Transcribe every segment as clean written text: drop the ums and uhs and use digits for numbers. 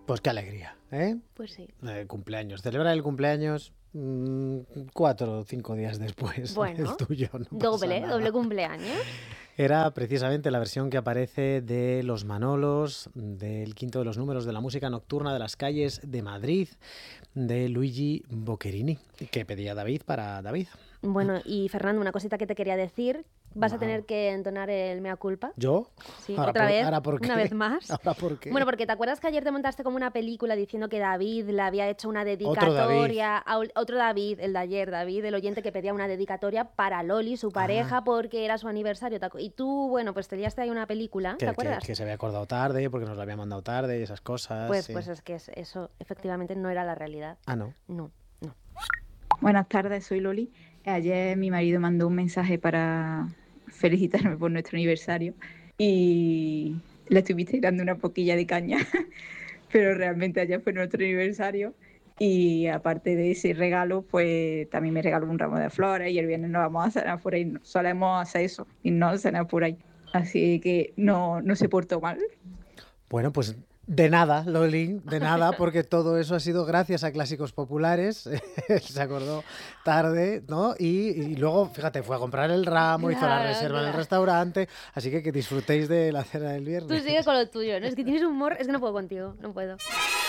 Pues qué alegría, ¿eh? Pues sí. Cumpleaños. Celebrar el cumpleaños 4 o 5 días después del Bueno, tuyo, no pasa doble nada. cumpleaños. Era precisamente la versión que aparece de Los Manolos, del quinto de los números de la música nocturna de las calles de Madrid, de Luigi Boccherini, que pedía David para David. Bueno, y Fernando, una cosita que te quería decir. Vas a tener que entonar el mea culpa. ¿Yo? Sí, ¿Ahora otra vez, ¿ahora por qué? una vez más. ¿Ahora por qué? Bueno, porque ¿te acuerdas que ayer te montaste como una película diciendo que David le había hecho una David. dedicatoria a otro David, el de ayer, David, el oyente que pedía una dedicatoria para Loli, su pareja, porque era su aniversario? Y tú, bueno, pues te liaste ahí una película, ¿te acuerdas? Que se había acordado tarde, porque nos lo había mandado tarde y esas cosas. Pues, sí. pues es que eso efectivamente no era la realidad. Ah, ¿no? No. Buenas tardes, soy Loli. Ayer mi marido mandó un mensaje para felicitarme por nuestro aniversario y le estuviste dando una poquilla de caña, pero realmente ayer fue nuestro aniversario y aparte de ese regalo, pues también me regaló un ramo de flores y el viernes nos vamos a cenar por ahí. Solemos hacer eso y no cenar por ahí. Así que no se portó mal. Bueno, pues de nada, Loli, de nada, porque todo eso ha sido gracias a Clásicos Populares. Se acordó tarde, ¿no? Y luego, fíjate, fue a comprar el ramo, hizo la reserva en el restaurante, así que disfrutéis de la cena del viernes. Tú sigue con lo tuyo, ¿no? Es que tienes humor, es que no puedo contigo, no puedo.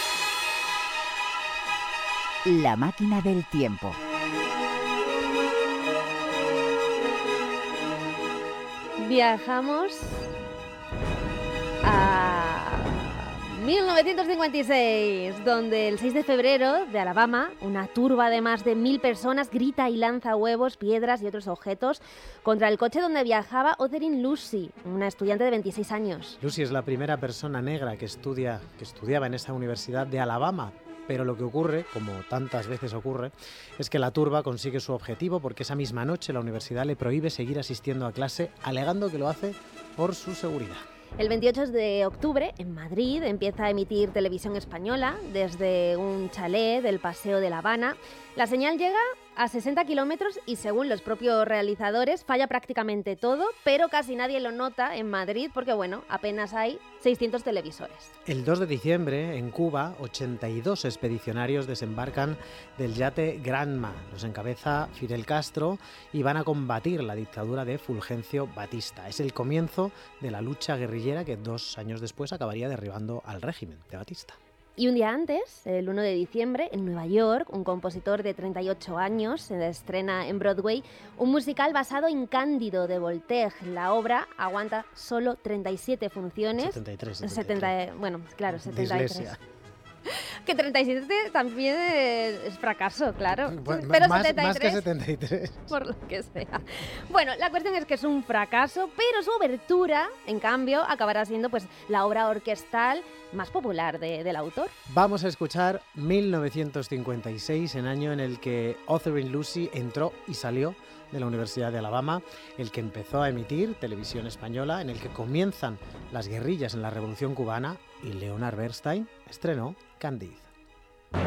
La máquina del tiempo. Viajamos a 1956, donde el 6 de febrero de Alabama, una turba de más de 1000 personas grita y lanza huevos, piedras y otros objetos contra el coche donde viajaba Otherin Lucy, una estudiante de 26 años. Lucy es la primera persona negra que estudiaba en esa universidad de Alabama. Pero lo que ocurre, como tantas veces ocurre, es que la turba consigue su objetivo porque esa misma noche la universidad le prohíbe seguir asistiendo a clase, alegando que lo hace por su seguridad. El 28 de octubre, en Madrid, empieza a emitir televisión española desde un chalet del Paseo de La Habana. La señal llega a 60 kilómetros y, según los propios realizadores, falla prácticamente todo, pero casi nadie lo nota en Madrid porque, bueno, apenas hay 600 televisores. El 2 de diciembre, en Cuba, 82 expedicionarios desembarcan del yate Granma. Los encabeza Fidel Castro y van a combatir la dictadura de Fulgencio Batista. Es el comienzo de la lucha guerrillera que 2 años después acabaría derribando al régimen de Batista. Y un día antes, el 1 de diciembre, en Nueva York, un compositor de 38 años se estrena en Broadway un musical basado en Cándido de Voltaire. La obra aguanta solo 37 funciones. 73. Bueno, claro, 73. Dislexia. Que 37 también es fracaso, claro. Bueno, pero más 73, más que 73. por lo que sea. Bueno, la cuestión es que es un fracaso, pero su obertura, en cambio, acabará siendo pues la obra orquestal más popular del autor. Vamos a escuchar 1956, el año en el que Otherin Lucy entró y salió de la Universidad de Alabama, el que empezó a emitir televisión española, en el que comienzan las guerrillas en la Revolución Cubana y Leonard Bernstein estrenó Candide.